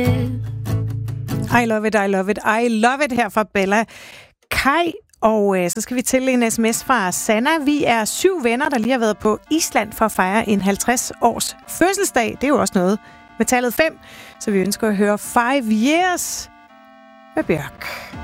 I love it, I love it, I love it her fra Bella Kai. Og så skal vi til en sms fra Sanna. Vi er 7 venner, der lige har været på Island for at fejre en 50-års fødselsdag. Det er jo også noget med tallet 5, så vi ønsker at høre 5 Years med Bjørk.